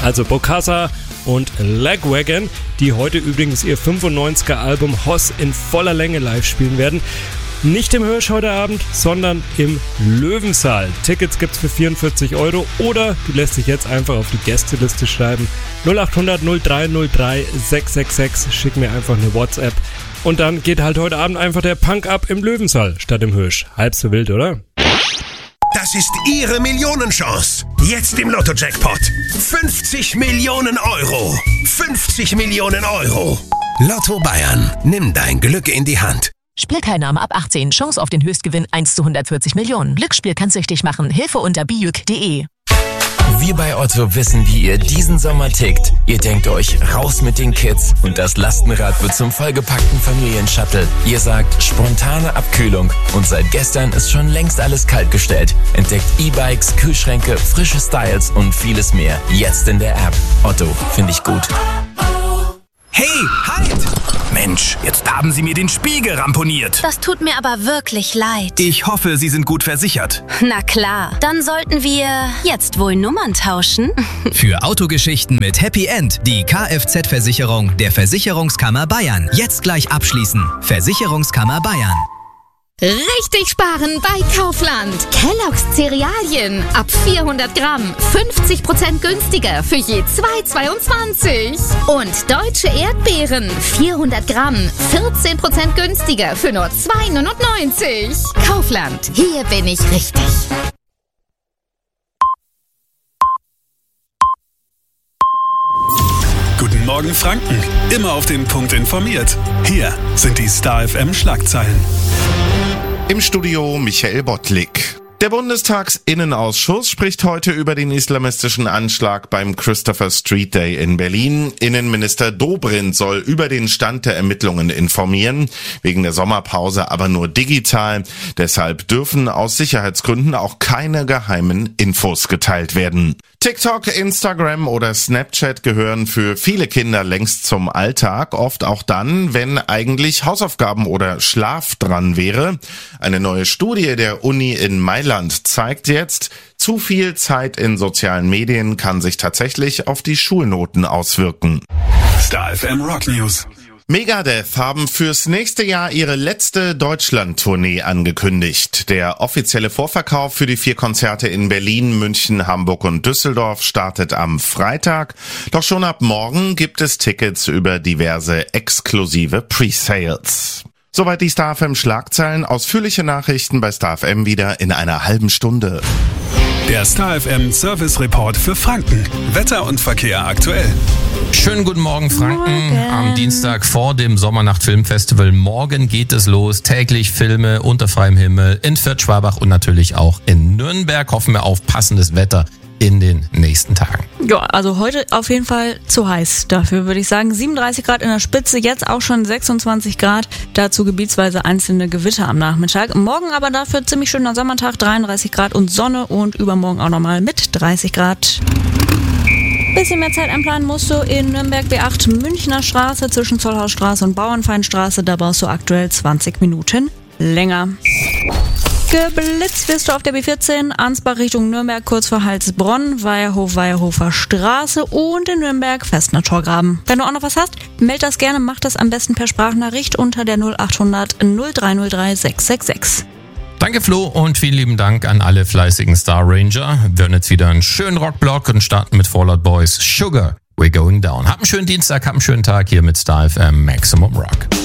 Also Bokassa und Lagwagon, die heute übrigens ihr 95er Album Hoss in voller Länge live spielen werden. Nicht im Hirsch heute Abend, sondern im Löwensaal. Tickets gibt's für 44 € oder du lässt dich jetzt einfach auf die Gästeliste schreiben. 0800 0303 666. Schick mir einfach eine WhatsApp. Und dann geht halt heute Abend einfach der Punk ab im Löwensaal statt im Hirsch. Halb so wild, oder? Das ist Ihre Millionenchance. Jetzt im Lotto-Jackpot. 50 Millionen €. 50 Millionen €. Lotto Bayern. Nimm dein Glück in die Hand. Spielteilnahme ab 18. Chance auf den Höchstgewinn 1 zu 140 Millionen. Glücksspiel kann süchtig machen. Hilfe unter bijuk.de. Wir bei Otto wissen, wie ihr diesen Sommer tickt. Ihr denkt euch, raus mit den Kids und das Lastenrad wird zum vollgepackten Familienshuttle. Ihr sagt, spontane Abkühlung und seit gestern ist schon längst alles kaltgestellt. Entdeckt E-Bikes, Kühlschränke, frische Styles und vieles mehr. Jetzt in der App. Otto, finde ich gut. Hey, halt! Mensch, jetzt haben Sie mir den Spiegel ramponiert. Das tut mir aber wirklich leid. Ich hoffe, Sie sind gut versichert. Na klar, dann sollten wir jetzt wohl Nummern tauschen. Für Autogeschichten mit Happy End die Kfz-Versicherung der Versicherungskammer Bayern. Jetzt gleich abschließen. Versicherungskammer Bayern. Richtig sparen bei Kaufland. Kellogg's Cerealien ab 400 Gramm 50% günstiger für je 2,22. Und deutsche Erdbeeren 400 Gramm 14% günstiger für nur 2,99. Kaufland, hier bin ich richtig. Guten Morgen Franken, immer auf den Punkt informiert. Hier sind die Star FM Schlagzeilen. Im Studio Michael Bottlik. Der Bundestagsinnenausschuss spricht heute über den islamistischen Anschlag beim Christopher Street Day in Berlin. Innenminister Dobrindt soll über den Stand der Ermittlungen informieren, wegen der Sommerpause aber nur digital. Deshalb dürfen aus Sicherheitsgründen auch keine geheimen Infos geteilt werden. TikTok, Instagram oder Snapchat gehören für viele Kinder längst zum Alltag, oft auch dann, wenn eigentlich Hausaufgaben oder Schlaf dran wäre. Eine neue Studie der Uni in Mailand zeigt jetzt, zu viel Zeit in sozialen Medien kann sich tatsächlich auf die Schulnoten auswirken. Star FM Rock News. Megadeth haben fürs nächste Jahr ihre letzte Deutschland-Tournee angekündigt. Der offizielle Vorverkauf für die 4 Konzerte in Berlin, München, Hamburg und Düsseldorf startet am Freitag. Doch schon ab morgen gibt es Tickets über diverse exklusive Pre-Sales. Soweit die Star FM Schlagzeilen. Ausführliche Nachrichten bei Star FM wieder in einer halben Stunde. Der Star FM Service Report für Franken. Wetter und Verkehr aktuell. Schönen guten Morgen Franken. Am Dienstag vor dem Sommernacht-Filmfestival. Morgen geht es los. Täglich Filme unter freiem Himmel in Fürth, Schwabach und natürlich auch in Nürnberg. Hoffen wir auf passendes Wetter in den nächsten Tagen. Ja, also heute auf jeden Fall zu heiß. Dafür würde ich sagen 37 Grad in der Spitze, jetzt auch schon 26 Grad. Dazu gebietsweise einzelne Gewitter am Nachmittag. Morgen aber dafür ziemlich schöner Sommertag, 33 Grad und Sonne und übermorgen auch nochmal mit 30 Grad. Bisschen mehr Zeit einplanen musst du in Nürnberg B8 Münchner Straße zwischen Zollhausstraße und Bauernfeindstraße. Da brauchst du aktuell 20 Minuten länger. Geblitzt wirst du auf der B14 Ansbach Richtung Nürnberg kurz vor Heilsbronn, Weierhofer Straße und in Nürnberg Festner Torgraben. Wenn du auch noch was hast, meld das gerne, mach das am besten per Sprachnachricht unter der 0800 0303 666. Danke Flo und vielen lieben Dank an alle fleißigen Star Ranger. Wir hören jetzt wieder einen schönen Rockblock und starten mit Fall Out Boys Sugar, We're Going Down. Hab einen schönen Dienstag, hab einen schönen Tag hier mit Star FM Maximum Rock.